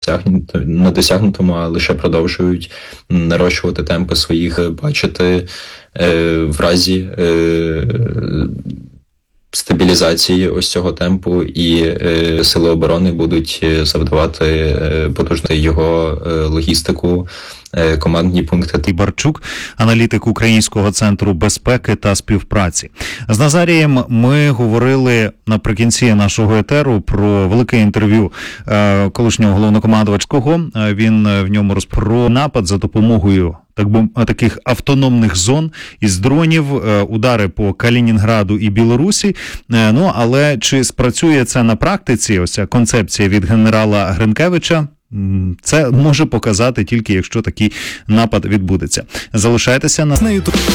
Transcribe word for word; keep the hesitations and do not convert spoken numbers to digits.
на досягнутому, а лише продовжують нарощувати темпи своїх, бачити е, в разі е, стабілізації ось цього темпу, і е, сили оборони будуть завдавати е, потужно його е, логістику, е, командні пункти. Барчук, аналітик Українського центру безпеки та співпраці. З Назарієм ми говорили наприкінці нашого етеру про велике інтерв'ю е, колишнього головнокомандувачського. Він в ньому розповів про напад за допомогою так би, таких автономних зон із дронів, е, удари по Калінінграду і Білорусі. Е, ну, але чи спрацює це на практиці, ось ця концепція від генерала Гринкевича? Це може показати тільки, якщо такий напад відбудеться. Залишайтеся на